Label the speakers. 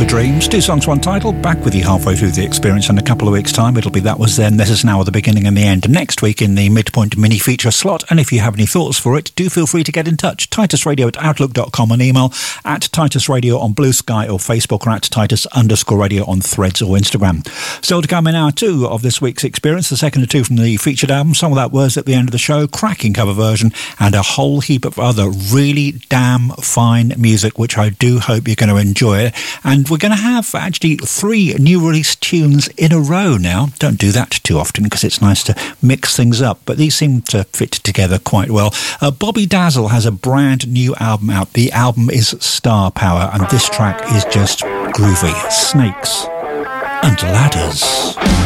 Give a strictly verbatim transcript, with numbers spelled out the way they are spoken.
Speaker 1: Poker Dreams. Two songs, one title. Back with you halfway through the experience in a couple of weeks' time. It'll be That Was Then, This Is Now, at the beginning and the end. Next week in the Midpoint mini feature slot. And if you have any thoughts for it, do feel free to get in touch. Titus Radio at outlook dot com on email, at Titus Radio on Blue Sky or Facebook, or at Titus underscore Radio on Threads or Instagram. Still to come in hour two of this week's experience, the second or two from the featured album, Song Without Words at the end of the show, cracking cover version, and a whole heap of other really damn fine music, which I do hope you're going to enjoy. And we're going to have actually three new release tunes in a row now. Don't do that too often because it's nice to mix things up, but these seem to fit together quite well. Uh, Bobby Dazzle has a brand new album out. The album is Star Power, and this track is just groovy. Snakes and Ladders.